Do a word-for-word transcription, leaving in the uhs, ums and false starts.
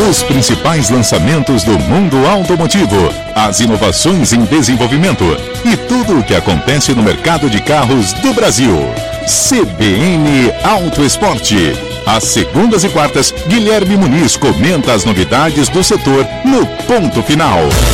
Os principais lançamentos do mundo automotivo, as inovações em desenvolvimento e tudo o que acontece no mercado de carros do Brasil. C B N Auto Esporte. Às segundas e quartas, Guilherme Muniz comenta as novidades do setor no Ponto Final.